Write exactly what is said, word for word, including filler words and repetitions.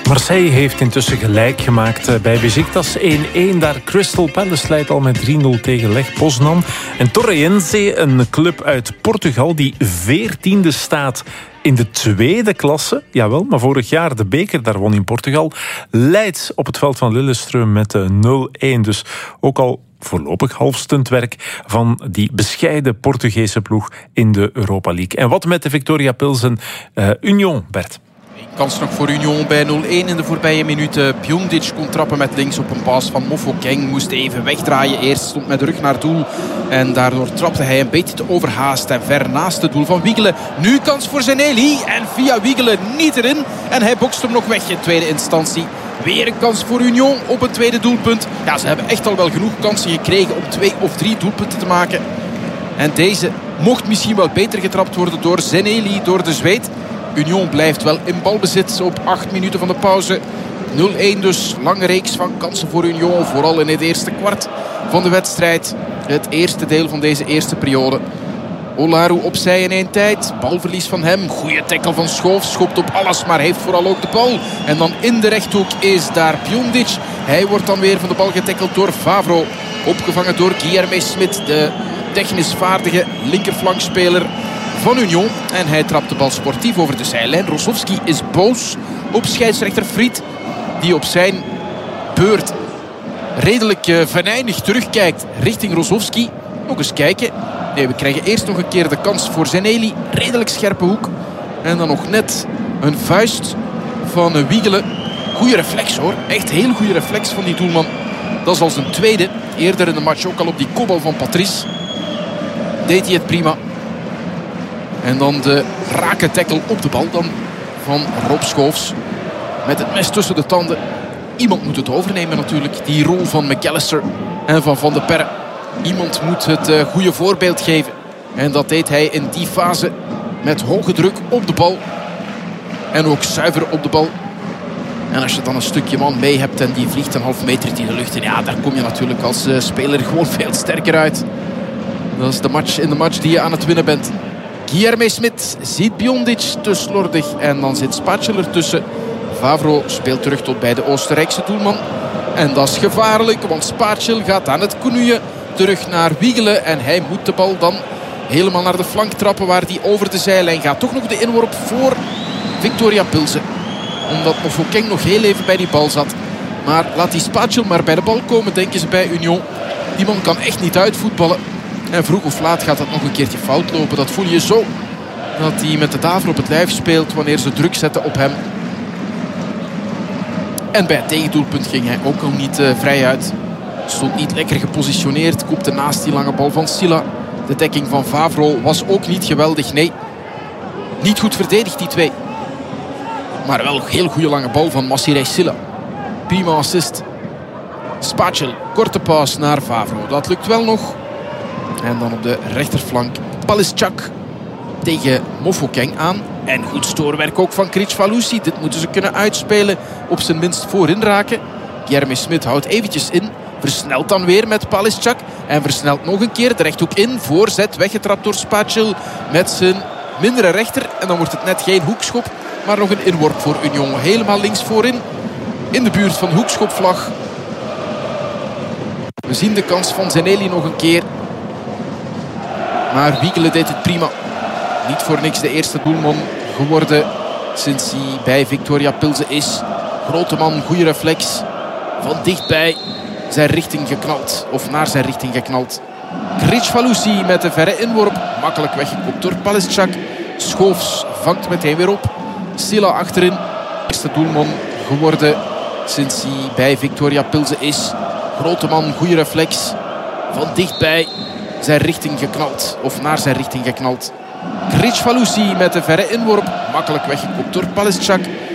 Marseille heeft intussen gelijk gemaakt bij Besiktas één-één. Daar Crystal Palace leidt al met drie nul tegen Lech Poznan. En Torreense, een club uit Portugal die veertiende staat in de tweede klasse. Jawel, maar vorig jaar de beker daar won in Portugal. Leidt op het veld van Lillestrøm met nul-één. Dus ook al voorlopig half stuntwerk van die bescheiden Portugese ploeg in de Europa League. En wat met de Victoria Pilsen uh, Union, Bert? Kans nog voor Union bij nul-één in de voorbije minuten. Piondic kon trappen met links op een paas van Mofokeng. Moest even wegdraaien. Eerst stond met de rug naar doel. En daardoor trapte hij een beetje te overhaast. En ver naast het doel van Wiegelen. Nu kans voor Zeneli. En via Wiegelen niet erin. En hij bokst hem nog weg in tweede instantie. Weer een kans voor Union op een tweede doelpunt. Ja, ze hebben echt al wel genoeg kansen gekregen om twee of drie doelpunten te maken. En deze mocht misschien wel beter getrapt worden door Zeneli, door de Zweed. Union blijft wel in balbezit op acht minuten van de pauze. nul-één dus, lange reeks van kansen voor Union. Vooral in het eerste kwart van de wedstrijd. Het eerste deel van deze eerste periode. Olaru opzij in één tijd. Balverlies van hem. Goeie tackle van Schoof. Schopt op alles, maar heeft vooral ook de bal. En dan in de rechthoek is daar Piondic. Hij wordt dan weer van de bal getackeld door Favro. Opgevangen door Guilherme Smit, de technisch vaardige linkerflankspeler van Union. En hij trapt de bal sportief over de zijlijn. Rosowski is boos op scheidsrechter Fried, die op zijn beurt redelijk uh, venijnig terugkijkt richting Rosowski. Nog eens kijken. Nee, we krijgen eerst nog een keer de kans voor Zeneli. Redelijk scherpe hoek. En dan nog net een vuist van uh, Wiegelen. Goeie reflex hoor. Echt heel goede reflex van die doelman. Dat is al zijn tweede. Eerder in de match ook al op die kopbal van Patrice. Deed hij het prima. En dan de rake tackle op de bal dan van Rob Schoofs. Met het mes tussen de tanden. Iemand moet het overnemen natuurlijk. Die rol van McAllister en van Van de Perre. Iemand moet het uh, goede voorbeeld geven. En dat deed hij in die fase met hoge druk op de bal. En ook zuiver op de bal. En als je dan een stukje man mee hebt en die vliegt een half meter in de lucht. En ja, daar kom je natuurlijk als uh, speler gewoon veel sterker uit. Dat is de match in de match die je aan het winnen bent. Guilherme Smit ziet Piondic te slordig. En dan zit Spatschel ertussen. Favro speelt terug tot bij de Oostenrijkse doelman. En dat is gevaarlijk, want Spatschel gaat aan het knoeien. Terug naar Wiegelen. En hij moet de bal dan helemaal naar de flank trappen, waar die over de zijlijn gaat. Toch nog de inworp voor Victoria Pilsen. Omdat Mofokeng nog heel even bij die bal zat. Maar laat die Spatschel maar bij de bal komen, denken ze bij Union. Die man kan echt niet uitvoetballen. En vroeg of laat gaat dat nog een keertje fout lopen. Dat voel je zo. Dat hij met de daver op het lijf speelt wanneer ze druk zetten op hem. En bij het tegendoelpunt ging hij ook al niet uh, vrij uit. Stond niet lekker gepositioneerd. Koepte naast die lange bal van Silla. De dekking van Favro was ook niet geweldig. Nee, niet goed verdedigd die twee. Maar wel een heel goede lange bal van Massiré Silla. Prima assist. Spatschel, korte paas naar Favro. Dat lukt wel nog. En dan op de rechterflank Palischak tegen Mofokeng aan. En goed stoorwerk ook van Kricfalusi. Dit moeten ze kunnen uitspelen. Op zijn minst voorin raken. Guilherme Smit houdt eventjes in. Versnelt dan weer met Palischak. En versnelt nog een keer de rechthoek in. Voorzet weggetrapt door Spatschel met zijn mindere rechter. En dan wordt het net geen hoekschop, maar nog een inworp voor Union. Helemaal links voorin. In de buurt van de hoekschopvlag. We zien de kans van Zeneli nog een keer. Maar Wiegelen deed het prima. Niet voor niks de eerste doelman geworden sinds hij bij Victoria Pilsen is. Grote man, goede reflex. Van dichtbij zijn richting geknald. Of naar zijn richting geknald. Kricfalusi met de verre inworp. Makkelijk weggekopt door Palischak. Schoofs vangt meteen weer op. Silla achterin. Eerste doelman geworden sinds hij bij Victoria Pilsen is. Grote man, goede reflex. Van dichtbij zijn richting geknald. Of naar zijn richting geknald. Kricfalusi met de verre inworp. Makkelijk weggekopt door Palischak.